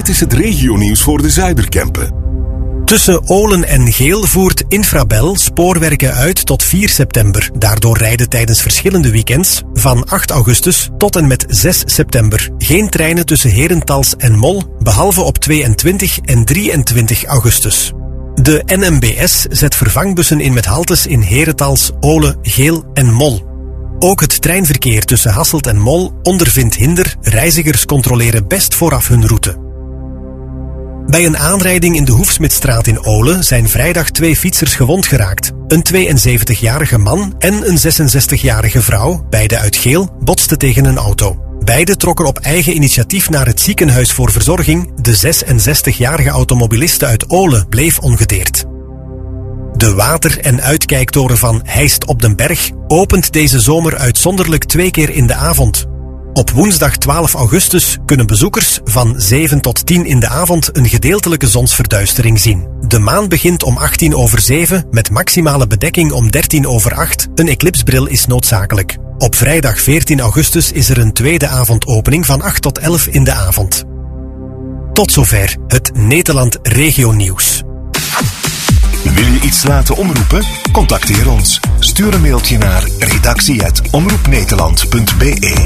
Dit is het regionieuws voor de Zuiderkempen. Tussen Olen en Geel voert Infrabel spoorwerken uit tot 4 september. Daardoor rijden tijdens verschillende weekends van 8 augustus tot en met 6 september geen treinen tussen Herentals en Mol, behalve op 22 en 23 augustus. De NMBS zet vervangbussen in met haltes in Herentals, Olen, Geel en Mol. Ook het treinverkeer tussen Hasselt en Mol ondervindt hinder. Reizigers controleren best vooraf hun route. Bij een aanrijding in de Hoefsmidstraat in Olen zijn vrijdag 2 fietsers gewond geraakt. Een 72-jarige man en een 66-jarige vrouw, beide uit Geel, botsten tegen een auto. Beide trokken op eigen initiatief naar het ziekenhuis voor verzorging. De 66-jarige automobiliste uit Olen bleef ongedeerd. De water- en uitkijktoren van Heist op den Berg opent deze zomer uitzonderlijk 2 keer in de avond. Op woensdag 12 augustus kunnen bezoekers van 7 tot 10 in de avond een gedeeltelijke zonsverduistering zien. De maan begint om 7:18 met maximale bedekking om 7:13. Een eclipsbril is noodzakelijk. Op vrijdag 14 augustus is er een tweede avondopening van 8 tot 11 in de avond. Tot zover het Nederland Regionieuws. Wil je iets laten omroepen? Contacteer ons. Stuur een mailtje naar redactie@omroepnederland.be.